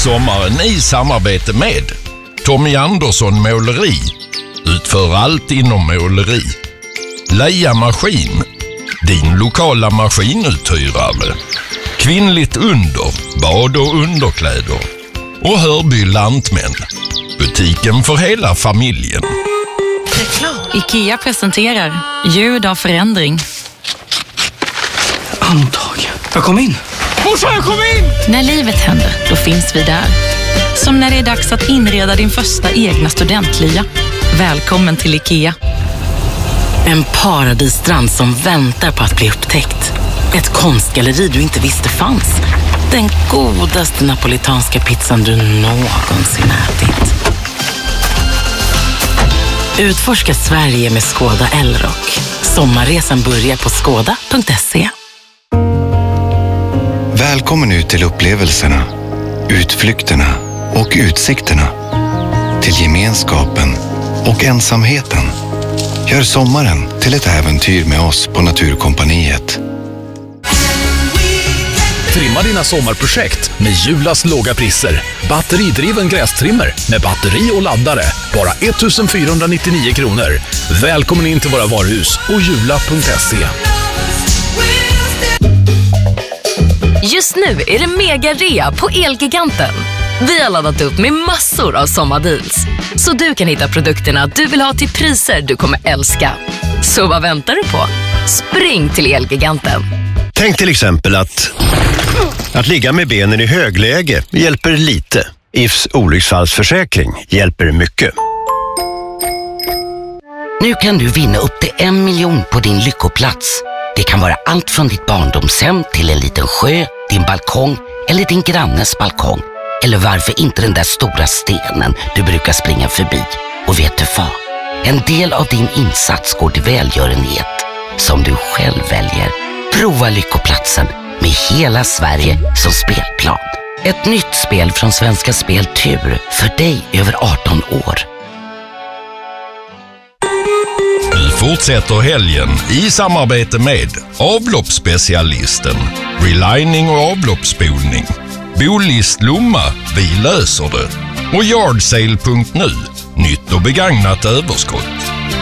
Sommaren i samarbete med Tommy Andersson Måleri. Utför allt inom måleri. Leia Maskin, din lokala maskinuthyrare. Kvinnligt under, bad och underkläder. Och Hörby Lantmän, butiken för hela familjen. IKEA presenterar ljud av förändring. Andtag. Jag kom in. Morsan, jag kom in! När livet händer, då finns vi där. Som när det är dags att inreda din första egna studentlya. Välkommen till IKEA. En paradisstrand som väntar på att bli upptäckt. Ett konstgalleri du inte visste fanns. Den godaste napolitanska pizzan du någonsin ätit. Utforska Sverige med Skoda Elrock. Sommarresan börjar på skoda.se. Välkommen ut till upplevelserna, utflykterna och utsikterna. Till gemenskapen och ensamheten. Gör sommaren till ett äventyr med oss på Naturkompaniet. Trimma dina sommarprojekt med Julas låga priser. Batteridriven grästrimmer med batteri och laddare. Bara 1499 kronor. Välkommen in till våra varuhus och jula.se. Just nu är det mega-rea på Elgiganten. Vi har laddat upp med massor av sommardeals. Så du kan hitta produkterna du vill ha till priser du kommer älska. Så vad väntar du på? Spring till Elgiganten. Tänk till exempel att ligga med benen i högläge hjälper lite. IFs olycksfallsförsäkring hjälper mycket. Nu kan du vinna upp till 1 miljon på din lyckoplats. Det kan vara allt från ditt barndomshem till en liten sjö, din balkong eller din grannes balkong. Eller varför inte den där stora stenen du brukar springa förbi. Och vet du vad? En del av din insats går till välgörenhet som du själv väljer. Prova lyckoplatsen med hela Sverige som spelplan. Ett nytt spel från Svenska Spel Tur för dig över 18 år. Vi fortsätter helgen i samarbete med avloppsspecialisten, relining och avloppsspolning. Bolist Lomma, vi löser det. Och yardsale.nu, nytt och begagnat överskott.